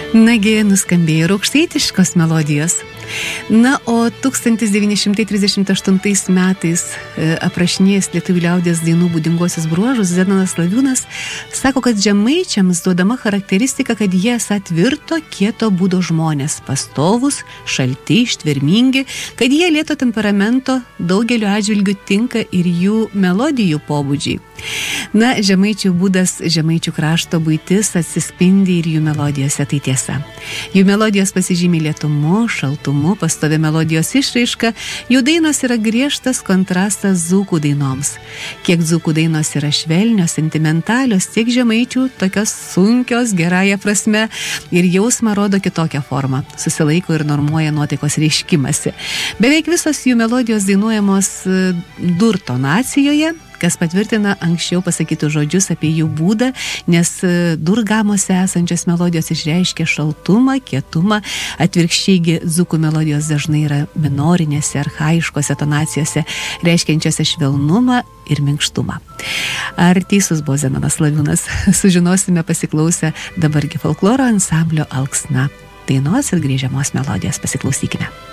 Nagi, nuskambėjo aukštaitiškos melodijos. Na, o 1938 metais aprašinėjęs lietuvių liaudies dainų būdingosius bruožus Zenonas Slaviūnas sako, kad žemaičiams duodama charakteristika, kad jie esą tvirto, kieto būdo žmonės, pastovus, šalti, ištvermingi, kad jie lėto temperamento daugeliu atžvilgių tinka ir jų melodijų pobūdžiai. Na, žemaičių būdas, žemaičių krašto buitis atsispindi ir jų melodijose, tai tiesa. Jų melodijos pasižymi lėtumu, šaltumu, pastovė melodijos išraiška, jų dainos yra griežtas kontrastas dzūkų dainoms. Kiek dzūkų dainos yra švelnios, sentimentalios, tiek žemaičių tokios sunkios, gerąja prasme, ir jausmą rodo kitokią formą, susilaiko ir normuoja nuotaikos reiškimasi. Beveik visos jų melodijos dainuojamos dur tonacijoje, kas patvirtina anksčiau pasakytų žodžius apie jų būdą, nes dur gamose esančios melodijos išreiškia šaltumą, kietumą, atvirkščiai dzūkų melodijos dažnai yra minorinėse, archaiškose tonacijose, reiškiančiose švelnumą ir minkštumą. Ar teisus buvo Zenonas Slaviūnas? Sužinosime pasiklausę dabargi folkloro ansamblio Alksna dainos ir grįžiamos melodijos. Pasiklausykime.